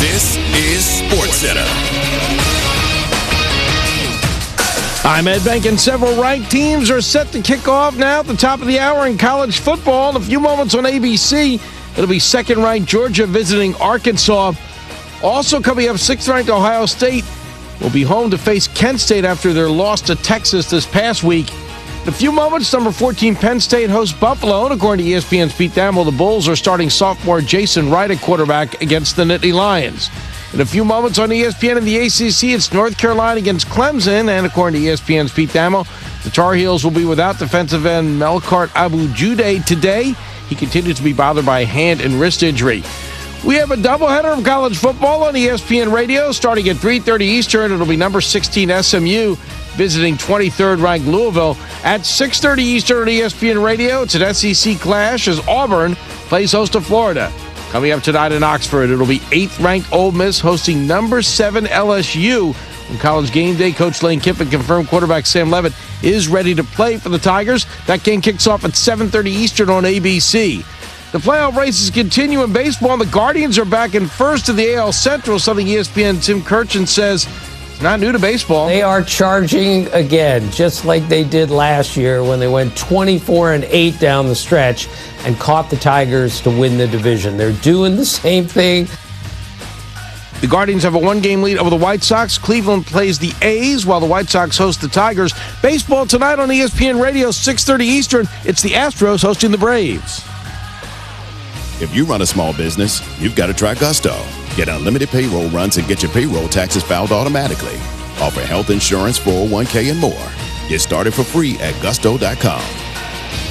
This is SportsCenter. I'm Ed Bank, and several ranked teams are set to kick off now at the top of the hour in college football. In a few moments on ABC, it'll be second-ranked Georgia visiting Arkansas. Also coming up, sixth-ranked Ohio State will be home to face Kent State after their loss to Texas this past week. In a few moments, number 14 Penn State hosts Buffalo, and according to ESPN's Pete Thamel, the Bulls are starting sophomore Jason Wright at quarterback against the Nittany Lions. In a few moments on ESPN and the ACC, it's North Carolina against Clemson, and according to ESPN's Pete Thamel, the Tar Heels will be without defensive end Melkart Abu-Jude today. He continues to be bothered by a hand and wrist injury. We have a doubleheader of college football on ESPN Radio starting at 3:30 Eastern. It'll be number 16 SMU visiting 23rd-ranked Louisville. At 6:30 Eastern on ESPN Radio, it's an SEC clash as Auburn plays host to Florida. Coming up tonight in Oxford, it'll be 8th-ranked Ole Miss hosting number 7 LSU. On College Game Day, Coach Lane Kiffin confirmed quarterback Sam Leavitt is ready to play for the Tigers. That game kicks off at 7:30 Eastern on ABC. The playoff races continue in baseball, and the Guardians are back in first in the AL Central, something ESPN Tim Kirchin says is not new to baseball. They are charging again, just like they did last year when they went 24-8 down the stretch and caught the Tigers to win the division. They're doing the same thing. The Guardians have a one-game lead over the White Sox. Cleveland plays the A's while the White Sox host the Tigers. Baseball tonight on ESPN Radio, 6:30 Eastern. It's the Astros hosting the Braves. If you run a small business, you've got to try Gusto. Get unlimited payroll runs and get your payroll taxes filed automatically. Offer health insurance, 401k, and more. Get started for free at gusto.com.